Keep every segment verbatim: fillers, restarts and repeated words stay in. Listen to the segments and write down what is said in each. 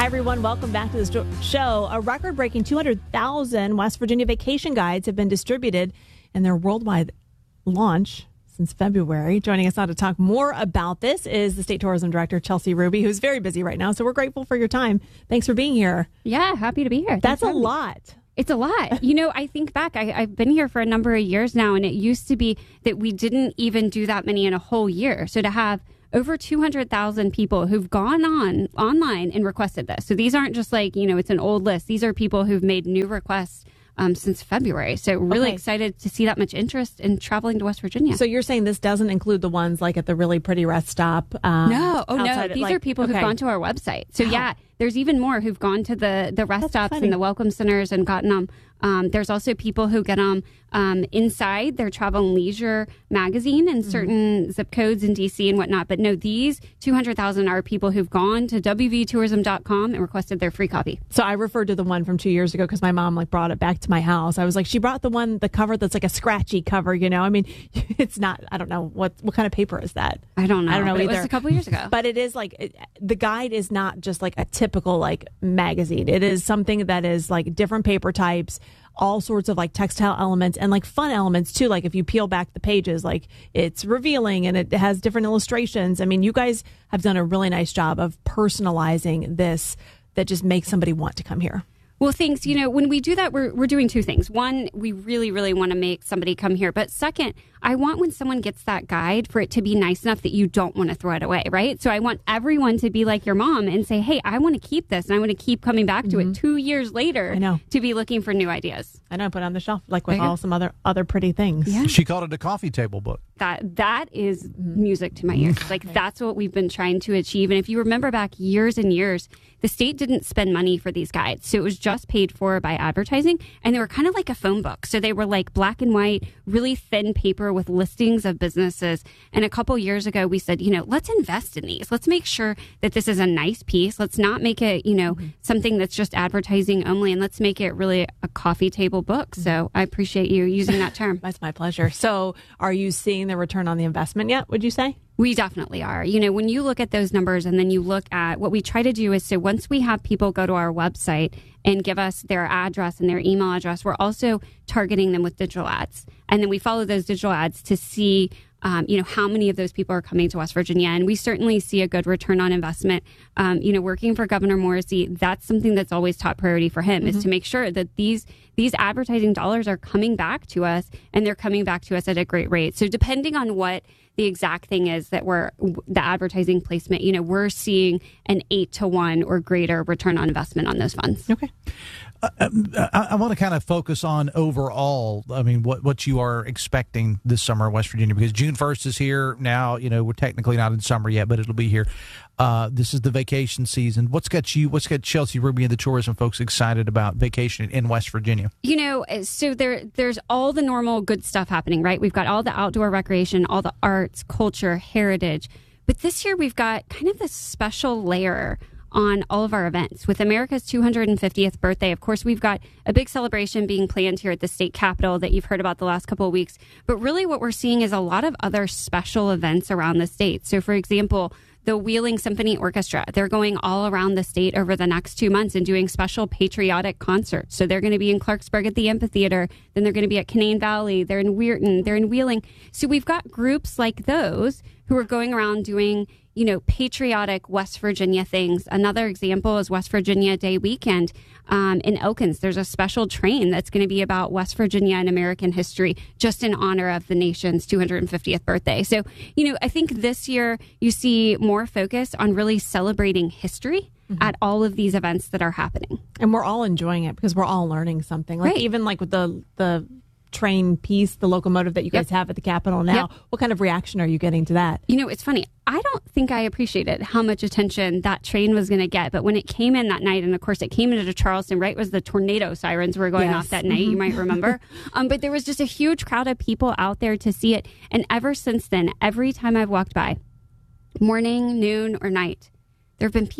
Hi, everyone. Welcome back to the show. A record-breaking two hundred thousand West Virginia vacation guides have been distributed in their worldwide launch since February. Joining us now to talk more about this is the State Tourism Director, Chelsea Ruby, who's very busy right now. So we're grateful for your time. Thanks for being here. Yeah, happy to be here. That's a lot. It's a lot. You know, I think back, I, I've been here for a number of years now, and it used to be that we didn't even do that many in a whole year. So to have over two hundred thousand people who've gone on online and requested this. So these aren't just like, you know, it's an old list. These are people who've made new requests um, since February. So really okay. excited to see that much interest in traveling to West Virginia. So you're saying this doesn't include the ones like at the really pretty rest stop? Um, no. Oh, no. These like, are people okay. who've gone to our website. So, wow. yeah, there's even more who've gone to the, the rest That's stops funny. and the welcome centers and gotten them. Um, there's also people who get them um, inside their Travel and Leisure magazine in certain mm-hmm. zip codes in D C and whatnot. But no, these two hundred thousand are people who've gone to w v tourism dot com and requested their free copy. So I referred to the one from two years ago because my mom like brought it back to my house. I was like, she brought the one, the cover that's like a scratchy cover, you know? I mean, it's not, I don't know, what what kind of paper is that? I don't know. I don't know but either. It was a couple years ago. But it is like, it, the guide is not just like a typical like magazine. It is something that is like different paper types, all sorts of like textile elements and like fun elements too. Like if you peel back the pages, like it's revealing and it has different illustrations. I mean, you guys have done a really nice job of personalizing this that just makes somebody want to come here. Well, thanks. You know, when we do that, we're we're doing two things. One, we really, really want to make somebody come here. But second, I want when someone gets that guide for it to be nice enough that you don't want to throw it away, right? So I want everyone to be like your mom and say, hey, I want to keep this and I want to keep coming back to mm-hmm. it two years later I know. to be looking for new ideas. I know, put it on the shelf like with all some other other pretty things. Yeah. She called it a coffee table book. That That is music to my ears. Like that's what we've been trying to achieve. And if you remember back years and years, the state didn't spend money for these guides. So it was just paid for by advertising. And they were kind of like a phone book. So they were like black and white, really thin paper with listings of businesses. And a couple years ago, we said, you know, let's invest in these. Let's make sure that this is a nice piece. Let's not make it, you know, mm-hmm. something that's just advertising only. And let's make it really a coffee table book. Mm-hmm. So I appreciate you using that term. That's my pleasure. So are you seeing the return on the investment yet, would you say? We definitely are. You know, when you look at those numbers and then you look at what we try to do is so once we have people go to our website and give us their address and their email address, we're also targeting them with digital ads. And then we follow those digital ads to see, um, you know, how many of those people are coming to West Virginia. And we certainly see a good return on investment. Um, you know, working for Governor Morrisey, that's something that's always top priority for him mm-hmm. is to make sure that these these advertising dollars are coming back to us and they're coming back to us at a great rate. So depending on what the exact thing is that we're the advertising placement, you know, we're seeing an eight to one or greater return on investment on those funds. Okay. Uh, I, I want to kind of focus on overall, I mean, what, what you are expecting this summer in West Virginia, because June first is here now. You know, we're technically not in summer yet, but it'll be here. Uh, this is the vacation season. What's got you, what's got Chelsea Ruby and the tourism folks excited about vacation in West Virginia? You know, so there, there's all the normal good stuff happening, right? We've got all the outdoor recreation, all the arts, culture, heritage. But this year we've got kind of this special layer on all of our events. With America's two hundred fiftieth birthday, of course, we've got a big celebration being planned here at the state capitol that you've heard about the last couple of weeks. But really what we're seeing is a lot of other special events around the state. So, for example, the Wheeling Symphony Orchestra, they're going all around the state over the next two months and doing special patriotic concerts. So they're going to be in Clarksburg at the amphitheater. Then they're going to be at Canaan Valley. They're in Weirton. They're in Wheeling. So we've got groups like those who are going around doing, you know, patriotic West Virginia things. Another example is West Virginia Day weekend um, in Elkins. There's a special train that's going to be about West Virginia and American history, just in honor of the nation's two hundred fiftieth birthday. So, you know, I think this year you see more focus on really celebrating history mm-hmm. at all of these events that are happening. And we're all enjoying it because we're all learning something. Like right. even like with the the train piece, the locomotive that you guys yep. have at the Capitol now. Yep. What kind of reaction are you getting to that? You know, it's funny. I don't think I appreciated how much attention that train was going to get. But when it came in that night, and of course it came into Charleston right as the tornado sirens were going yes. off that night, mm-hmm. you might remember. um, but there was just a huge crowd of people out there to see it. And ever since then, every time I've walked by, morning, noon, or night, there have been people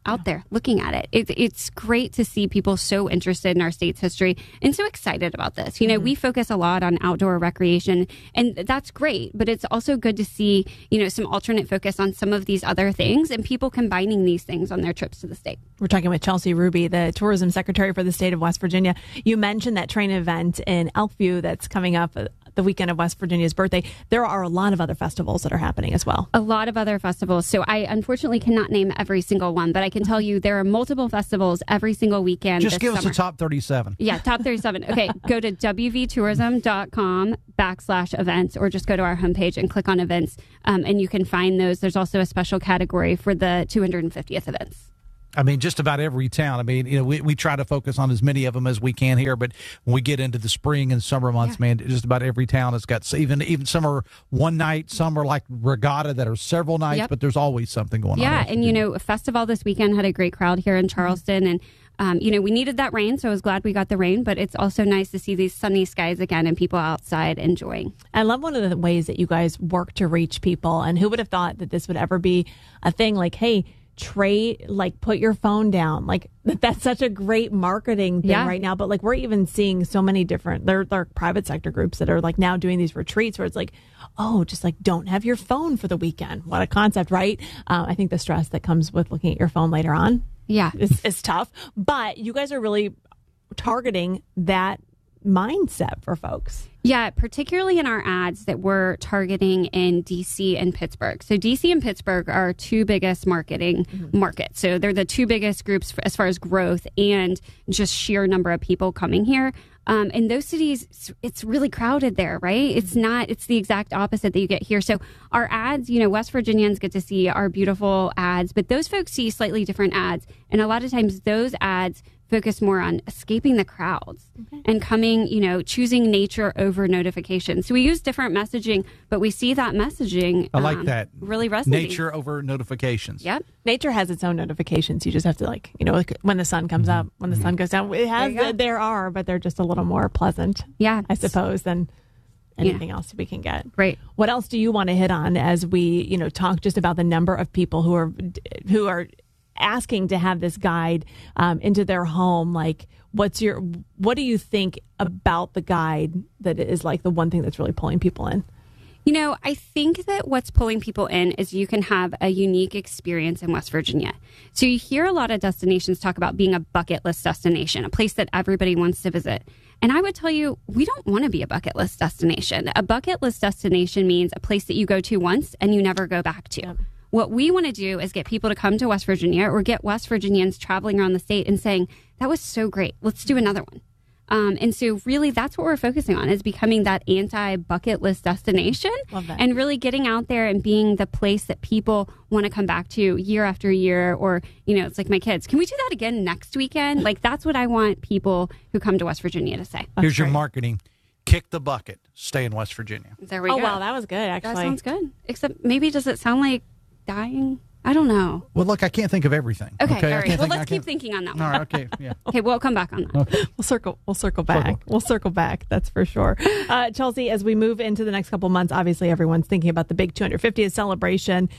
out there looking at it. it. It's great to see people so interested in our state's history and so excited about this. You know, mm-hmm. we focus a lot on outdoor recreation, and that's great, but it's also good to see, you know, some alternate focus on some of these other things and people combining these things on their trips to the state. We're talking with Chelsea Ruby, the tourism secretary for the state of West Virginia. You mentioned that train event in Elkview that's coming up the weekend of West Virginia's birthday. There are a lot of other festivals that are happening as well. A lot of other festivals. So I unfortunately cannot name every single one, but I can tell you there are multiple festivals every single weekend. Just give summer. us the top thirty-seven. Yeah, top thirty-seven. Okay, go to w v tourism dot com backslash events, or just go to our homepage and click on events, um, and you can find those. There's also a special category for the two hundred fiftieth events. I mean, just about every town. I mean, you know, we, we try to focus on as many of them as we can here, but when we get into the spring and summer months, yeah. man, just about every town has got, even even some are one night, some are like regatta that are several nights, yep. but there's always something going yeah, on. Yeah, and, you know, Festival this weekend had a great crowd here in Charleston, and Um, you know, we needed that rain, so I was glad we got the rain, but it's also nice to see these sunny skies again and people outside enjoying. I love one of the ways that you guys work to reach people, and who would have thought that this would ever be a thing, like, hey, trade, like, put your phone down. Like, that's such a great marketing thing yeah. right now. But, like, we're even seeing so many different, there, there are private sector groups that are, like, now doing these retreats where it's like, oh, just, like, don't have your phone for the weekend. What a concept, right? Uh, I think the stress that comes with looking at your phone later on yeah, is, is tough. But you guys are really targeting that mindset for folks. Yeah, particularly in our ads that we're targeting in D C and Pittsburgh. So D C and Pittsburgh are our two biggest marketing mm-hmm. markets. So they're the two biggest groups for, as far as growth and just sheer number of people coming here. Um, in those cities, it's really crowded there, right? It's not, it's the exact opposite that you get here. So our ads, you know, West Virginians get to see our beautiful ads, but those folks see slightly different ads. And a lot of times those ads focus more on escaping the crowds okay. and coming, you know, choosing nature over notifications. So we use different messaging, but we see that messaging I like um, that. really resonating. Nature over notifications. Yep. Nature has its own notifications. You just have to, like, you know, like when the sun comes mm-hmm. up, when the mm-hmm. sun goes down. It has, there, the, there are, but they're just a little more pleasant, yeah, I suppose, than anything yeah. else we can get. Right. What else do you want to hit on as we, you know, talk just about the number of people who are, who are, asking to have this guide um, into their home? Like, what's your, what do you think about the guide that is like the one thing that's really pulling people in? You know, I think that what's pulling people in is you can have a unique experience in West Virginia. So you hear a lot of destinations talk about being a bucket list destination, a place that everybody wants to visit. And I would tell you, we don't want to be a bucket list destination. A bucket list destination means a place that you go to once and you never go back to. Yep. What we want to do is get people to come to West Virginia or get West Virginians traveling around the state and saying, that was so great. Let's do another one. Um, and so really that's what we're focusing on, is becoming that anti-bucket list destination and really getting out there and being the place that people want to come back to year after year. Or, you know, it's like my kids, can we do that again next weekend? Like, that's what I want people who come to West Virginia to say. That's Here's great. Your marketing. Kick the bucket. Stay in West Virginia. There we oh, go. Oh, wow. That was good, actually. That sounds good. Except maybe does it sound like dying? I don't know. Well, look, I can't think of everything. Okay, okay? all right. Well, let's I keep thinking on that one. All right, okay, yeah. Okay, we'll come back on that. Okay. We'll circle. We'll circle back. Circle. We'll circle back. That's for sure. Uh, Chelsea, as we move into the next couple months, obviously everyone's thinking about the big two hundred fiftieth celebration.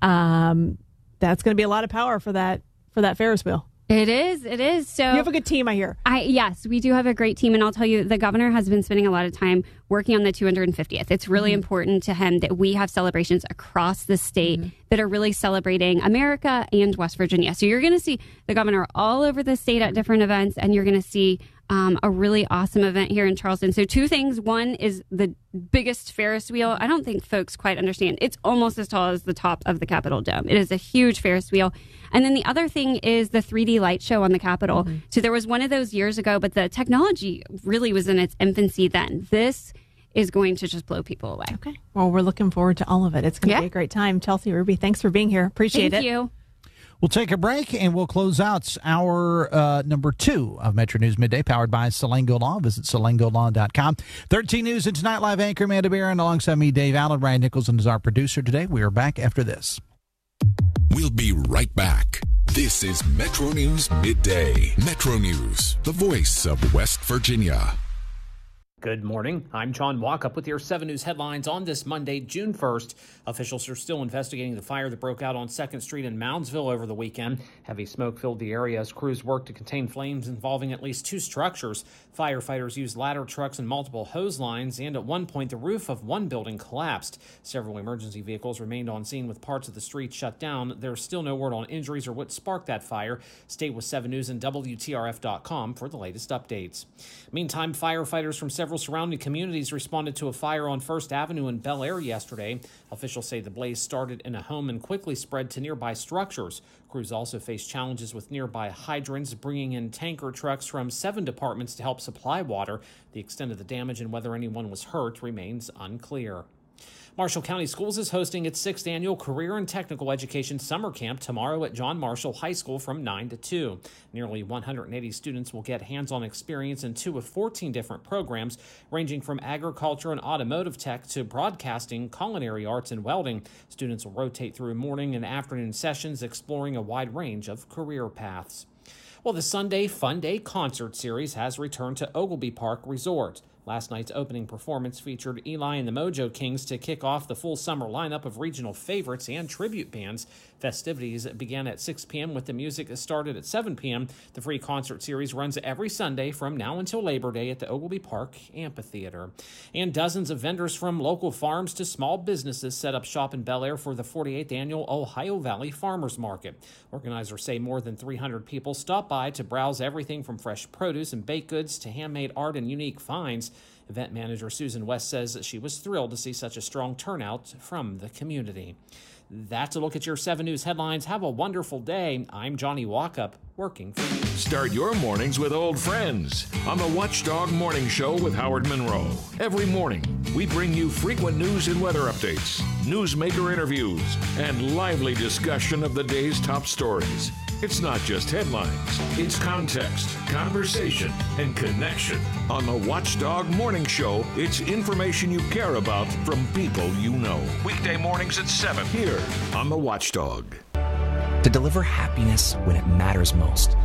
Um, that's going to be a lot of power for that for that Ferris wheel. It is. It is. So you have a good team, I hear. I yes, we do have a great team, and I'll tell you, the governor has been spending a lot of time working on the two hundred fiftieth. It's really mm-hmm. important to him that we have celebrations across the state mm-hmm. that are really celebrating America and West Virginia. So you're going to see the governor all over the state at different events, and you're going to see um, a really awesome event here in Charleston. So two things. One is the biggest Ferris wheel. I don't think folks quite understand. It's almost as tall as the top of the Capitol Dome. It is a huge Ferris wheel. And then the other thing is the three D light show on the Capitol. Mm-hmm. So there was one of those years ago, but the technology really was in its infancy then. This is going to just blow people away. Okay. Well, we're looking forward to all of it. It's going to yeah. be a great time. Chelsea Ruby, thanks for being here. Appreciate Thank it. Thank you. We'll take a break, and we'll close out our uh, number two of Metro News Midday, powered by Salango Law. Visit salango law dot com. thirteen News and Tonight Live anchor Amanda Barron, alongside me, Dave Allen. Ryan Nicholson is our producer today. We are back after this. We'll be right back. This is Metro News Midday. Metro News, the voice of West Virginia. Good morning. I'm John Walkup with your seven News headlines on this Monday, June first. Officials are still investigating the fire that broke out on second Street in Moundsville over the weekend. Heavy smoke filled the area as crews worked to contain flames involving at least two structures. Firefighters used ladder trucks and multiple hose lines, and at one point the roof of one building collapsed. Several emergency vehicles remained on scene with parts of the street shut down. There's still no word on injuries or what sparked that fire. Stay with seven News and W T R F dot com for the latest updates. Meantime, firefighters from several surrounding communities responded to a fire on First Avenue in Bel Air yesterday. Officials say the blaze started in a home and quickly spread to nearby structures. Crews also faced challenges with nearby hydrants, bringing in tanker trucks from seven departments to help supply water. The extent of the damage and whether anyone was hurt remains unclear. Marshall County Schools is hosting its sixth annual Career and Technical Education Summer Camp tomorrow at John Marshall High School from nine to two. Nearly one hundred eighty students will get hands-on experience in two of fourteen different programs, ranging from agriculture and automotive tech to broadcasting, culinary arts, and welding. Students will rotate through morning and afternoon sessions, exploring a wide range of career paths. Well, the Sunday Fun Day concert series has returned to Oglebay Park Resort. Last night's opening performance featured Eli and the Mojo Kings to kick off the full summer lineup of regional favorites and tribute bands. Festivities began at six p.m. with the music that started at seven p.m. The free concert series runs every Sunday from now until Labor Day at the Oglebay Park Amphitheater. And dozens of vendors from local farms to small businesses set up shop in Bel Air for the forty-eighth annual Ohio Valley Farmers Market. Organizers say more than three hundred people stop by to browse everything from fresh produce and baked goods to handmade art and unique finds. Event manager Susan West says that she was thrilled to see such a strong turnout from the community. That's a look at your seven News headlines. Have a wonderful day. I'm Johnny Walkup, working for you. Start your mornings with old friends on the Watchdog Morning Show with Howard Monroe. Every morning, we bring you frequent news and weather updates, newsmaker interviews, and lively discussion of the day's top stories. It's not just headlines, it's context, conversation, and connection. On the Watchdog Morning Show, it's information you care about from people you know. Weekday mornings at seven here on the Watchdog. To deliver happiness when it matters most.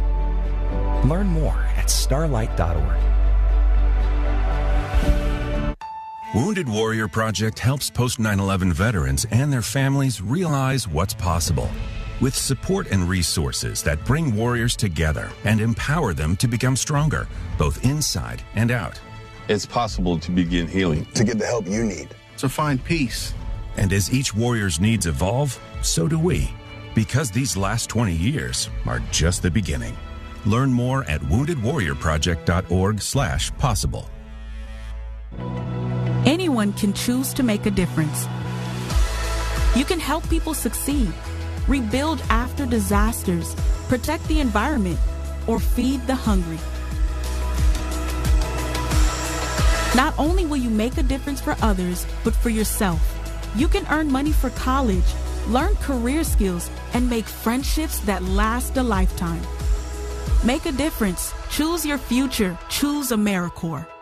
Learn more at starlight dot org. Wounded Warrior Project helps post nine eleven veterans and their families realize what's possible. With support and resources that bring warriors together and empower them to become stronger, both inside and out. It's possible to begin healing, to get the help you need, to find peace. And as each warrior's needs evolve, so do we. Because these last twenty years are just the beginning. Learn more at wounded warrior project dot org slash possible. Anyone can choose to make a difference. You can help people succeed, rebuild after disasters, protect the environment, or feed the hungry. Not only will you make a difference for others, but for yourself. You can earn money for college, learn career skills, and make friendships that last a lifetime. Make a difference. Choose your future. Choose AmeriCorps.